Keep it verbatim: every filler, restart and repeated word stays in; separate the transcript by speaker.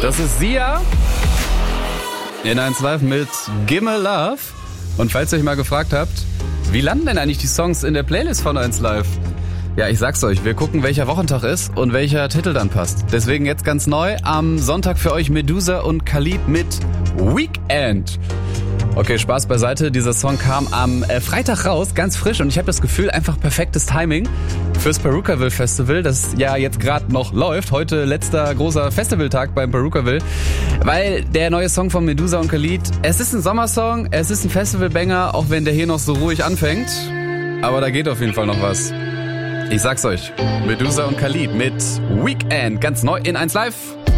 Speaker 1: Das ist Sia in eins Live mit Gimme Love. Und falls ihr euch mal gefragt habt, wie landen denn eigentlich die Songs in der Playlist von eins Live? Ja, ich sag's euch, wir gucken, welcher Wochentag ist und welcher Titel dann passt. Deswegen jetzt ganz neu, am Sonntag für euch Medusa und Khalid mit Weekend. Okay, Spaß beiseite, dieser Song kam am äh, Freitag raus, ganz frisch, und ich habe das Gefühl, einfach perfektes Timing fürs Perukaville Festival, das ja jetzt gerade noch läuft. Heute letzter großer Festivaltag beim Perukaville, weil der neue Song von Medusa und Khalid, es ist ein Sommersong, es ist ein Festivalbanger, auch wenn der hier noch so ruhig anfängt, aber da geht auf jeden Fall noch was. Ich sag's euch, Medusa und Khalid mit Weekend, ganz neu in eins Live.